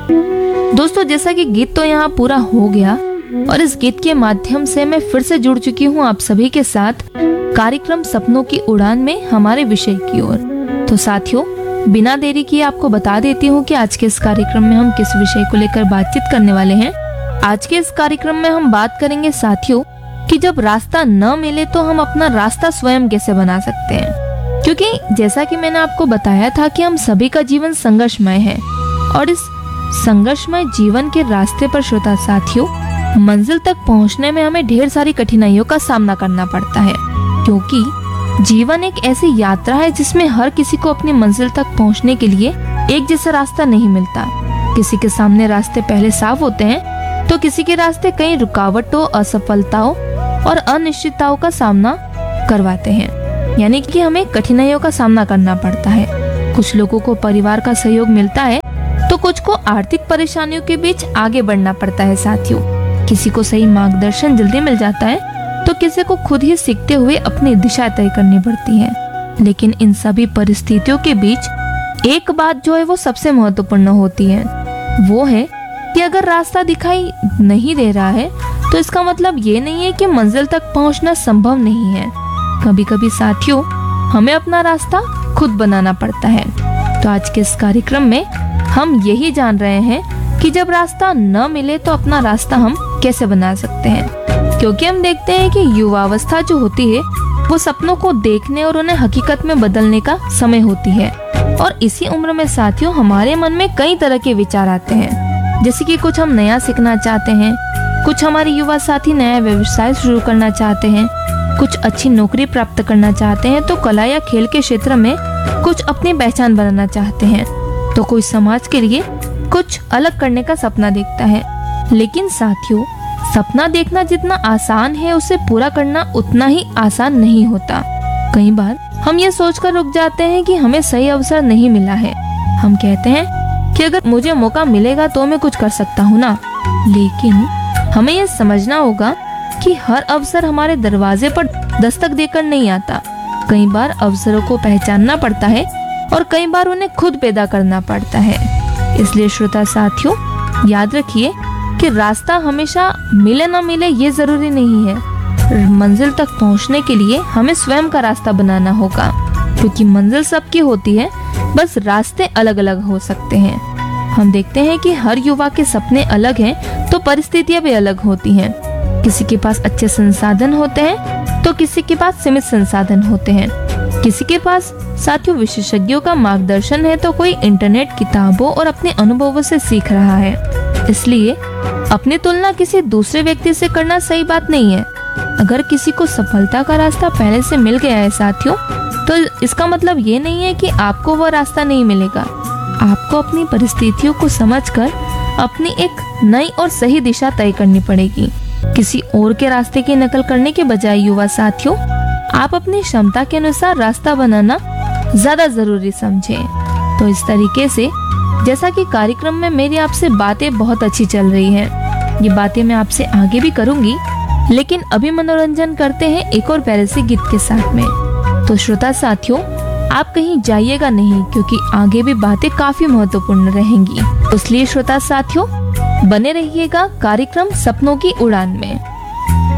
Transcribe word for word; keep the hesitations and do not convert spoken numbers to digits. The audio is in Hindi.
दोस्तों, जैसा कि गीत तो यहाँ पूरा हो गया और इस गीत के माध्यम से मैं फिर से जुड़ चुकी हूँ आप सभी के साथ कार्यक्रम सपनों की उड़ान में हमारे विषय की ओर। तो साथियों, बिना देरी किए आपको बता देती हूँ कि आज के इस कार्यक्रम में हम किस विषय को लेकर बातचीत करने वाले हैं। आज के इस कार्यक्रम में हम बात करेंगे साथियों कि जब रास्ता न मिले तो हम अपना रास्ता स्वयं कैसे बना सकते हैं। क्योंकि जैसा कि मैंने आपको बताया था कि हम सभी का जीवन संघर्षमय है और इस संघर्षमय जीवन के रास्ते पर श्रोता साथियों, मंजिल तक पहुंचने में हमें ढेर सारी कठिनाइयों का सामना करना पड़ता है। क्योंकि जीवन एक ऐसी यात्रा है जिसमें हर किसी को अपनी मंजिल तक पहुंचने के लिए एक जैसा रास्ता नहीं मिलता। किसी के सामने रास्ते पहले साफ होते हैं तो किसी के रास्ते कई रुकावटों, असफलताओं और अनिश्चितताओं का सामना करवाते हैं, यानी कि हमें कठिनाइयों का सामना करना पड़ता है। कुछ लोगों को परिवार का सहयोग मिलता है तो कुछ को आर्थिक परेशानियों के बीच आगे बढ़ना पड़ता है साथियों। किसी को सही मार्गदर्शन जल्दी मिल जाता है तो किसी को खुद ही सीखते हुए अपनी दिशा तय करनी पड़ती है। लेकिन इन सभी परिस्थितियों के बीच एक बात जो है वो सबसे महत्वपूर्ण होती है, वो है कि अगर रास्ता दिखाई नहीं दे रहा है तो इसका मतलब ये नहीं है कि मंजिल तक पहुंचना संभव नहीं है। कभी कभी साथियों, हमें अपना रास्ता खुद बनाना पड़ता है। तो आज के इस कार्यक्रम में हम यही जान रहे हैं कि जब रास्ता न मिले तो अपना रास्ता हम कैसे बना सकते हैं। क्योंकि हम देखते हैं कि युवावस्था जो होती है वो सपनों को देखने और उन्हें हकीकत में बदलने का समय होती है। और इसी उम्र में साथियों, हमारे मन में कई तरह के विचार आते हैं। जैसे कि कुछ हम नया सीखना चाहते हैं, कुछ हमारे युवा साथी नया व्यवसाय शुरू करना चाहते हैं, कुछ अच्छी नौकरी प्राप्त करना चाहते हैं, तो कला या खेल के क्षेत्र में कुछ अपनी पहचान बनाना चाहते हैं, तो कोई समाज के लिए कुछ अलग करने का सपना देखता है। लेकिन साथियों, सपना देखना जितना आसान है उसे पूरा करना उतना ही आसान नहीं होता। कई बार हम ये सोचकर रुक जाते हैं कि हमें सही अवसर नहीं मिला है। हम कहते हैं कि अगर मुझे मौका मिलेगा तो मैं कुछ कर सकता हूँ ना। लेकिन हमें ये समझना होगा कि हर अवसर हमारे दरवाजे पर दस्तक देकर नहीं आता। कई बार अवसरों को पहचानना पड़ता है और कई बार उन्हें खुद पैदा करना पड़ता है। इसलिए श्रोता साथियों, याद रखिए कि रास्ता हमेशा मिले न मिले ये जरूरी नहीं है। मंजिल तक पहुंचने के लिए हमें स्वयं का रास्ता बनाना होगा। क्योंकि मंजिल सबकी होती है, बस रास्ते अलग अलग हो सकते हैं। हम देखते हैं कि हर युवा के सपने अलग हैं तो परिस्थितियां भी अलग होती हैं। किसी के पास अच्छे संसाधन होते हैं तो किसी के पास सीमित संसाधन होते हैं। किसी के पास साथियों विशेषज्ञों का मार्गदर्शन है तो कोई इंटरनेट, किताबों और अपने अनुभवों से सीख रहा है। इसलिए अपनी तुलना किसी दूसरे व्यक्ति से करना सही बात नहीं है। अगर किसी को सफलता का रास्ता पहले से मिल गया है साथियों, तो इसका मतलब ये नहीं है कि आपको वो रास्ता नहीं मिलेगा। आपको अपनी परिस्थितियों को समझकर अपनी एक नई और सही दिशा तय करनी पड़ेगी। किसी और के रास्ते की नकल करने के बजाय युवा साथियों, आप अपनी क्षमता के अनुसार रास्ता बनाना ज्यादा जरूरी समझें। तो इस तरीके से, जैसा कि कार्यक्रम में मेरी आपसे बातें बहुत अच्छी चल रही हैं, ये बातें मैं आपसे आगे भी करूंगी, लेकिन अभी मनोरंजन करते हैं एक और प्यारे से गीत के साथ में। तो श्रोता साथियों, आप कहीं जाइएगा नहीं, क्योंकि आगे भी बातें काफी महत्वपूर्ण रहेंगी। इसलिए श्रोता साथियों, बने रहिएगा कार्यक्रम सपनों की उड़ान में।